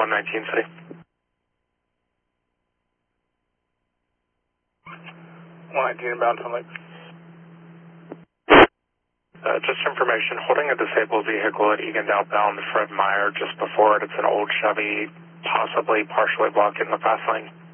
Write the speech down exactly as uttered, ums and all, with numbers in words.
one nineteen City. one nineteen inbound Twin Lakes. Uh, just information, holding a disabled vehicle at Egan outbound Fred Meyer just before it. It's an old Chevy, possibly partially blocking the fast lane.